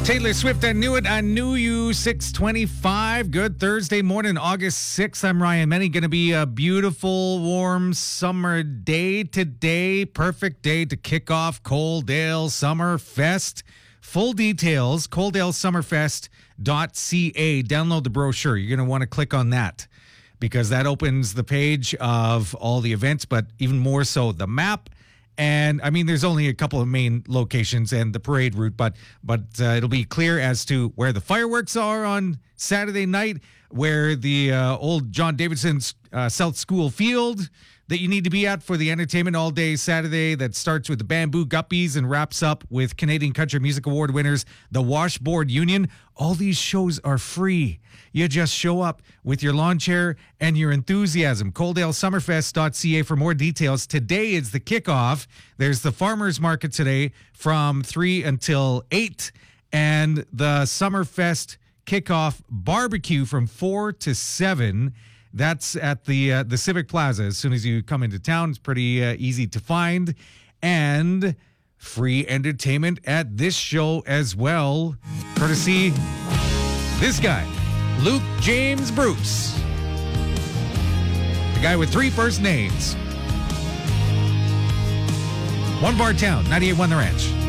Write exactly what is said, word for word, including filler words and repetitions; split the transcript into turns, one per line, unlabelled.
Taylor Swift, I knew it. I knew you. six twenty-five. Good Thursday morning, August sixth. I'm Ryan Menny. Going to be a beautiful, warm summer day today. Perfect day to kick off Coaldale Summer Fest. Full details, coaldale summerfest dot c a. Download the brochure. You're going to want to click on that because that opens the page of all the events, but even more so the map. And I mean, there's only a couple of main locations and the parade route, but but uh, it'll be clear as to where the fireworks are on Saturday night, where the uh, old John Davidson uh, South School Field that you need to be at for the entertainment all day Saturday that starts with the Bamboo Guppies and wraps up with Canadian Country Music Award winners, the Washboard Union. All these shows are free. You just show up with your lawn chair and your enthusiasm. coaldale summerfest dot c a for more details. Today is the kickoff. There's the farmers market today from three until eight, and the Summerfest kickoff barbecue from four to seven. That's at the uh, the Civic Plaza. As soon as you come into town, it's pretty uh, easy to find. And free entertainment at this show as well, courtesy this guy, Luke James Bruce, the guy with three first names. One Bar Town, ninety-eight point one The Ranch.